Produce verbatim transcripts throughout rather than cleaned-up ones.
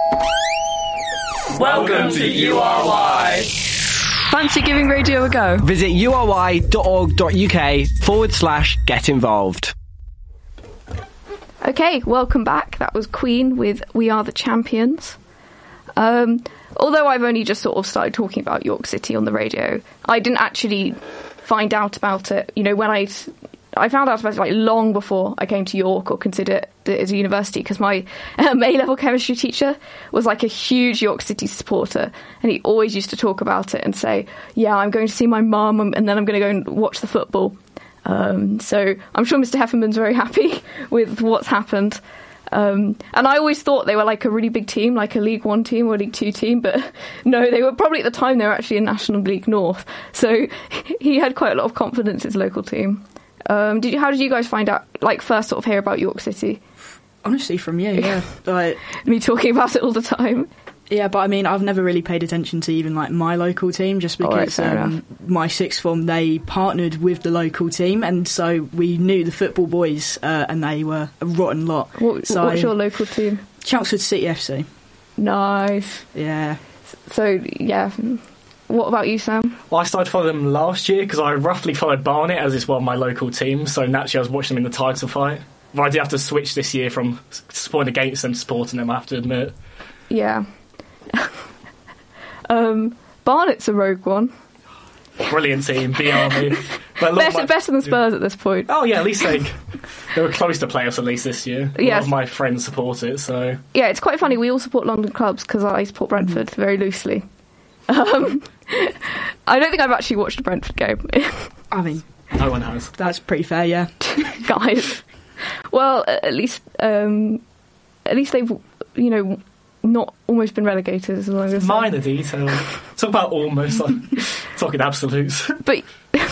Welcome to U R Y. Fancy giving radio a go? Visit ury.org.uk forward slash get involved. Okay, welcome back. That was Queen with We Are the Champions. Um, although I've only just sort of started talking about York City on the radio, I didn't actually find out about it. You know, when I... I found out about it like long before I came to York or considered it as a university, because my um, A-level chemistry teacher was like a huge York City supporter, and he always used to talk about it and say, yeah, I'm going to see my mum and then I'm going to go and watch the football. Um, so I'm sure Mister Hefferman's very happy with what's happened. Um, and I always thought they were like a really big team, like a League One team or a League Two team, but no, they were probably at the time they were actually in National League North. So he had quite a lot of confidence in his local team. Um, did you, how did you guys find out, like, first sort of hear about York City? Honestly, from you, yeah. Like, me talking about it all the time. Yeah, but I mean, I've never really paid attention to even, like, my local team, just because oh, right, um, my sixth form, they partnered with the local team, and so we knew the football boys, uh, and they were a rotten lot. What, so, what's your local team? Chelmsford City F C. Nice. Yeah. So, yeah... What about you, Sam? Well, I started following them last year because I roughly followed Barnet, as it's one of my local teams, so naturally I was watching them in the title fight. But I did have to switch this year from supporting against them to supporting them, I have to admit. Yeah. um, Barnet's a rogue one. Brilliant team, B R me. But better, my, better than Spurs at this point. Oh yeah, at least they, they were close to playoffs at least this year. A yes. lot of my friends support it, so... Yeah, it's quite funny, we all support London clubs because I support Brentford mm. very loosely. Um, I don't think I've actually watched a Brentford game. I mean, no one has. That's pretty fair, yeah. Guys, well, at least, um, at least they've, you know, not almost been relegated as long as minor detail. Talk about almost, like talking absolutes. But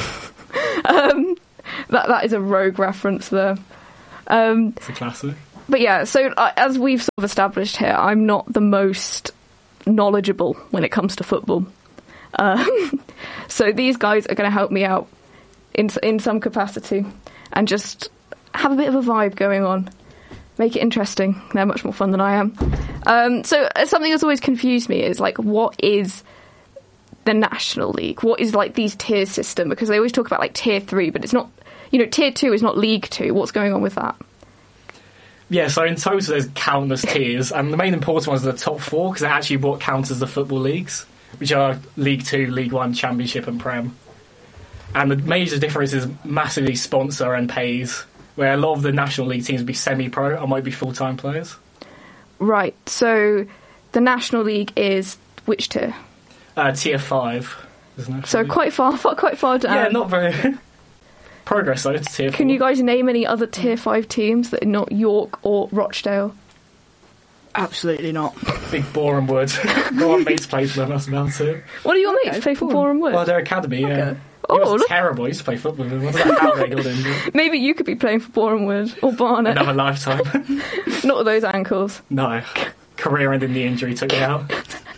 um, that that is a rogue reference there. Um, it's a classic. But yeah, so uh, as we've sort of established here, I'm not the most knowledgeable when it comes to football. Um, so these guys are going to help me out in in some capacity and just have a bit of a vibe going on. Make it interesting. They're much more fun than I am. Um, so something that's always confused me is, like, what is the National League? What is, like, these tier system? Because they always talk about, like, tier three, but it's not, you know, tier two is not League Two. What's going on with that? Yeah, so in total there's countless tiers, and the main important ones are the top four, because they're actually what counts as the football leagues, which are League Two, League One, Championship and Prem. And the major difference is massively sponsor and pays, where a lot of the National League teams would be semi-pro or might be full-time players. Right, so the National League is which tier? Uh, tier five. So League. quite far, far, quite far down. Yeah, not very... Progress, though, it's tier four. Can you guys name any other tier five teams that are not York or Rochdale? Absolutely not. Big Boreham Wood. All our mates play for them, that's about it. What do your okay, mates play for Boreham Wood? Well, their academy, yeah. Okay. Oh, he was look. terrible. I used to play football with him. I don't know how they got in. Maybe you could be playing for Boreham Wood or Barnet. Another lifetime. Not with those ankles. No. Career-ending knee injury took me out.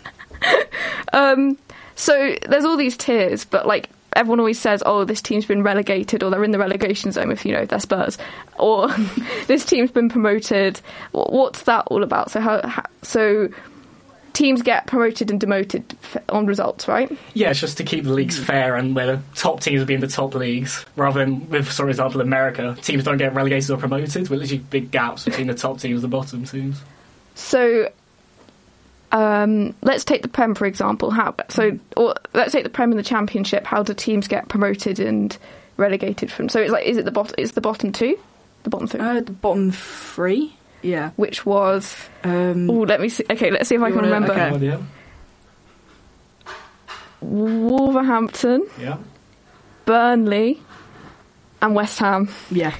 um, so there's all these tiers, but, like, everyone always says, oh, this team's been relegated, or they're in the relegation zone if, you know, they're Spurs, or this team's been promoted. What's that all about? So how, how so teams get promoted and demoted on results, right? Yeah, it's just to keep the leagues fair, and where the top teams will be in the top leagues, rather than, with, for example, America, teams don't get relegated or promoted, with literally big gaps between the top teams and the bottom teams. So... Um, let's take the Prem, for example. How so? Or let's take the Prem and the Championship. How do teams get promoted and relegated from? So it's like, is it the bottom? Is the bottom two? The bottom three? Uh, the bottom three. Yeah. Which was? Um, oh, let me see. Okay, let's see if I can wanna, remember. Okay. Yeah. Wolverhampton. Yeah. Burnley. And West Ham. Yeah.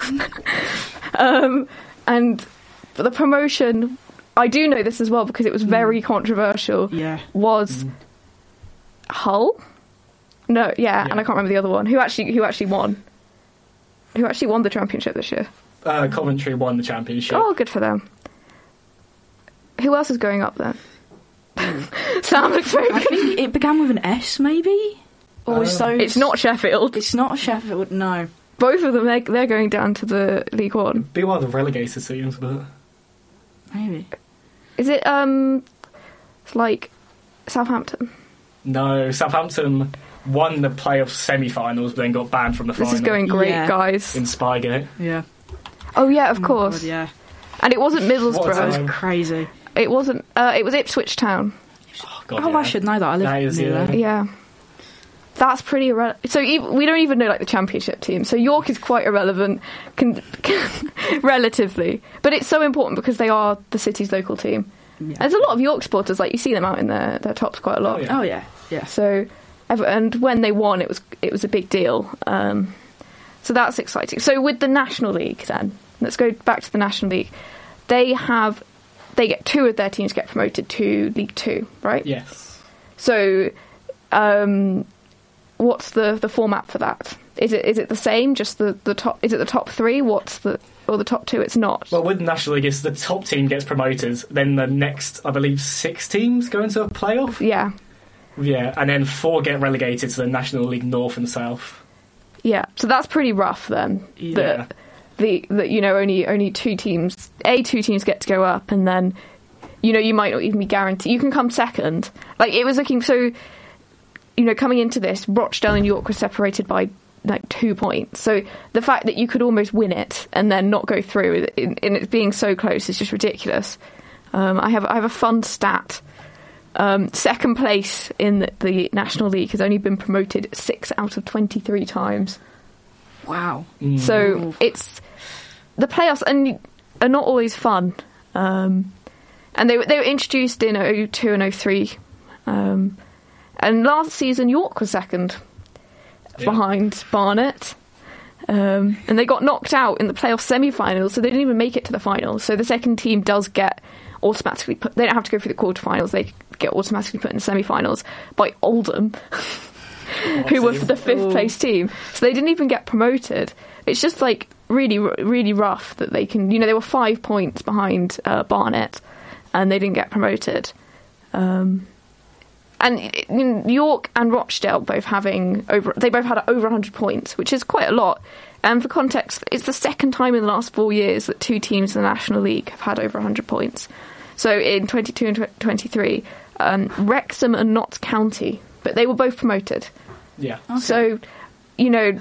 um, and for the promotion. I do know this as well because it was very mm. controversial. Yeah. Was mm. Hull? No, yeah, yeah, and I can't remember the other one. Who actually who actually won? Who actually won the championship this year? Uh, Coventry won the championship. Oh, good for them. Who else is going up then? Sam looks very I think it began with an S, maybe? Or um, so it's not Sheffield. It's not Sheffield, no. Both of them, they're, they're going down to the League One. Be one of the relegated teams, but... Maybe. Is it um, it's like Southampton? No, Southampton won the playoff semi-finals, but then got banned from the This final. is going great, Yeah. guys. in Spygate. Yeah. Oh yeah, of Oh my course. God, yeah. And it wasn't What a Middlesbrough. time. Crazy. It wasn't. Uh, it was Ipswich Town. Oh, God, Oh, yeah. I should know that. I live That is, near yeah. there. Yeah. That's pretty irrelevant. So even, we don't even know like the championship team. So York is quite irrelevant, con- relatively, but it's so important because they are the city's local team. Yeah. There's a lot of York supporters. Like you see them out in their their tops quite a lot. Oh, yeah. Oh yeah, yeah. So, ev- and when they won, it was it was a big deal. Um, so that's exciting. So with the National League, then let's go back to the National League. They have they get two of their teams get promoted to League Two, right? Yes. So, um, what's the, the format for that? Is it is it the same? Just the, the top? Is it the top three? What's the or the top two? It's not. Well, with the National League, it's the top team gets promoted, then the next, I believe, six teams go into a playoff. Yeah, Yeah, and then four get relegated to the National League North and South. yeah. So that's pretty rough then. Yeah. That the that you know only only two teams, a two teams get to go up, and then you know you might not even be guaranteed. You can come second. Like it was looking so. You know, coming into this, Rochdale and York were separated by like two points. So the fact that you could almost win it and then not go through, in, in it being so close, is just ridiculous. Um, I have I have a fun stat. Um, second place in the, the National League has only been promoted six out of twenty-three times. Wow. So it's the playoffs and are not always fun. Um, and they were they were introduced in oh two and oh three. Um, and last season York was second Yeah. behind Barnet. Um, and they got knocked out in the playoff semi-finals, so they didn't even make it to the finals. So the second team does get automatically put. They don't have to go through the quarterfinals. They get automatically put in the semi-finals by Oldham, who were the fifth Oh. place team. So they didn't even get promoted. It's just like really, really rough that they can. You know, they were five points behind uh, Barnet, and they didn't get promoted. Um, and you know, York and Rochdale both having over. They both had over one hundred points, which is quite a lot. And for context, it's the second time in the last four years that two teams in the National League have had over one hundred points. So in twenty-two and twenty-three, um, Wrexham and Notts County, but they were both promoted. Yeah. So, you know,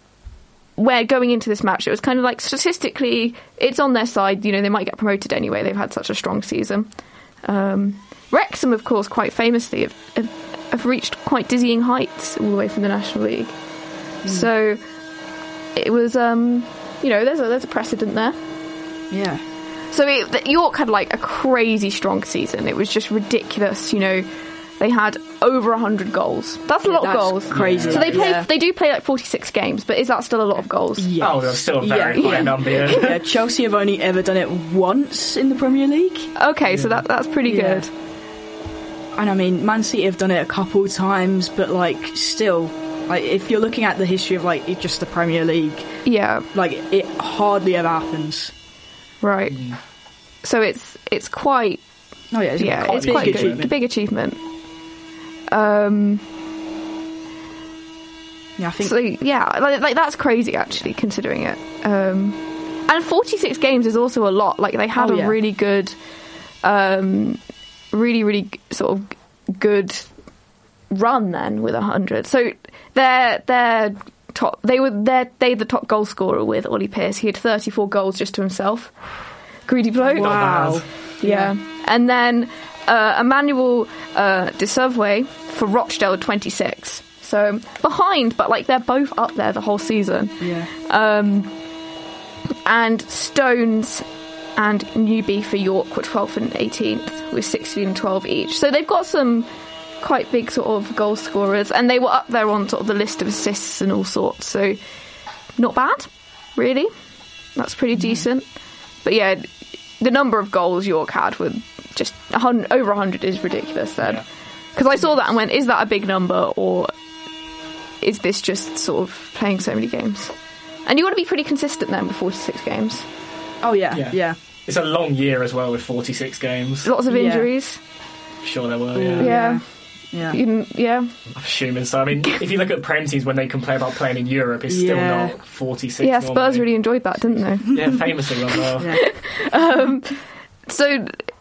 where going into this match, it was kind of like statistically, it's on their side. You know, they might get promoted anyway. They've had such a strong season. Um, Wrexham, of course, quite famously, have, have, have reached quite dizzying heights all the way from the National League. Mm. So it was, um, you know, there's a there's a precedent there. Yeah. So it, York had like a crazy strong season. It was just ridiculous. You know, they had over a hundred goals. That's a Yeah, lot that's of goals. crazy. So they play. Yeah. They do play like forty-six games, but is that still a lot of goals? Yes. Oh, that's still a very Yeah. high number. Yeah. Yeah, Chelsea have only ever done it once in the Premier League. Okay, so that that's pretty Yeah. good. And I mean, Man City have done it a couple of times, but like, still, like, if you're looking at the history of like it- just the Premier League, Yeah, like it hardly ever happens. right. So it's it's quite Oh yeah, it's yeah, quite it's a big quite good. achievement. A big achievement. Um. Yeah, I think. So yeah, like, like that's crazy actually, considering it. Um, and forty-six games is also a lot. Like they had Oh, a yeah. really good, um, really really g- sort of good run then with a hundred. So they're they're top. They were they they the top goal scorer with Ollie Pearce. He had thirty-four goals just to himself. Greedy bloke. Wow. Yeah. And then uh, Emmanuel uh, de Sauvé for Rochdale at twenty-six. So behind, but like they're both up there the whole season. Yeah. Um, and Stones and Newby for York were twelfth and eighteenth with sixteen and twelve each. So they've got some quite big sort of goal scorers, and they were up there on sort of the list of assists and all sorts. So not bad, really. That's pretty decent. But yeah, the number of goals York had were just a hundred, over one hundred is ridiculous then. Because I saw that and went, is that a big number, or is this just sort of playing so many games? And you want to be pretty consistent then with forty-six games. Oh yeah, Yeah. yeah. It's a long year as well with forty-six games. Lots of Yeah. injuries. Sure there were, yeah. Yeah. Yeah. You can- yeah. I'm assuming so. I mean, if you look at Prem teams when they complain about playing in Europe, it's still Yeah. not forty-six. Yeah, Spurs normally. really enjoyed that, didn't they? Yeah, famously as well. Yeah. um, so,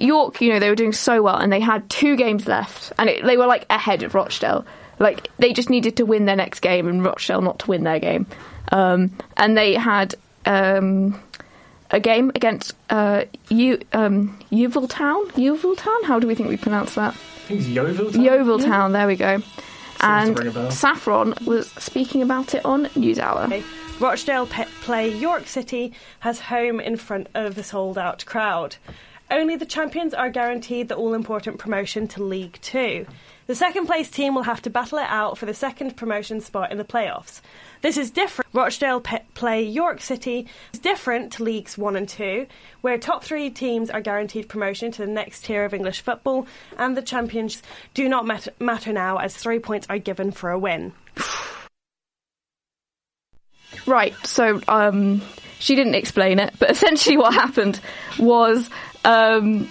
York, you know, they were doing so well, and they had two games left, and it, they were like ahead of Rochdale. Like they just needed to win their next game, and Rochdale not to win their game. Um, and they had um, a game against uh, U, um, Yeovil Town. Yeovil Town. How do we think we pronounce that? I think it's Yeovil Town. Yeovil Town. There we go. And to ring a bell. Saffron was speaking about it on NewsHour. Okay. Rochdale pe- play York City as home in front of the sold-out crowd. Only the champions are guaranteed the all-important promotion to League Two. The second-place team will have to battle it out for the second promotion spot in the playoffs. This is different. Rochdale pe- play York City is different to Leagues One and Two, where top three teams are guaranteed promotion to the next tier of English football, and the champions do not mat- matter now, as three points are given for a win. Right, so um, she didn't explain it, but essentially what happened was um,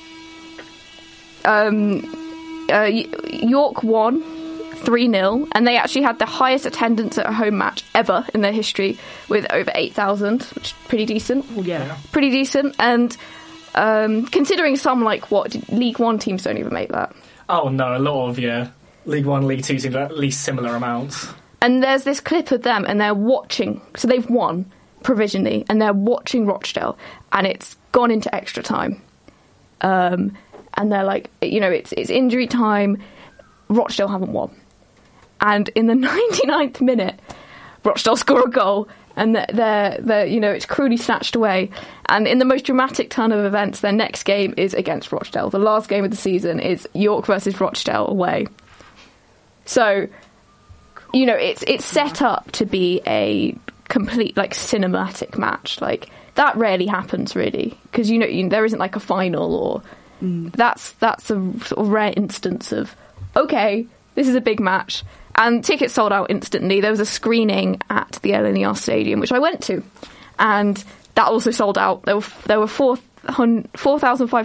um, uh, York won three nil, and they actually had the highest attendance at a home match ever in their history, with over eight thousand, which is pretty decent. Yeah. Pretty decent, and um, considering some, like, what, League One teams don't even make that. Oh no, a lot of, yeah, League One, League Two teams, at least similar amounts. And there's this clip of them, and they're watching, so they've won provisionally, and they're watching Rochdale, and it's gone into extra time. Um, and they're like, you know, it's it's injury time, Rochdale haven't won. And in the ninety-ninth minute, Rochdale score a goal, and they're, they're, they're, you know, it's cruelly snatched away. And in the most dramatic turn of events, their next game is against Rochdale. The last game of the season is York versus Rochdale away. So, you know, it's it's set up to be a complete, like, cinematic match. Like, that rarely happens, really, because, you know, you, there isn't, like, a final, or mm. that's that's a sort of rare instance of, okay, this is a big match. And tickets sold out instantly. There was a screening at the L N E R Stadium, which I went to, and that also sold out. There were there were four thousand five